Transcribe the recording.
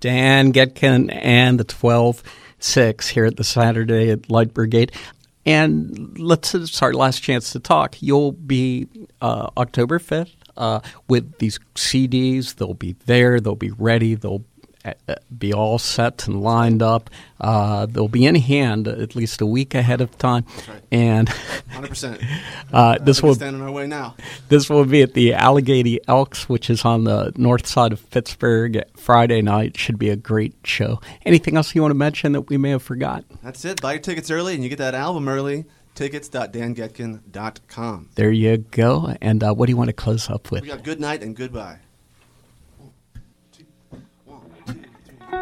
Dan Getkin and the 12-6 here at the Saturday at Light Brigade. And it's our last chance to talk. You'll be October 5th with these CDs. They'll be there. They'll be ready. They'll be all set and lined up. They'll be in hand at least a week ahead of time. That's right. And 100%. This will stand on our way now. This will be at the Allegheny Elks, which is on the north side of Pittsburgh, Friday night. Should be a great show. Anything else you want to mention that we may have forgot? That's it. Buy your tickets early, and you get that album early. Tickets.dangetkin.com. There you go. And what do you want to close up with? We got Good Night and Goodbye.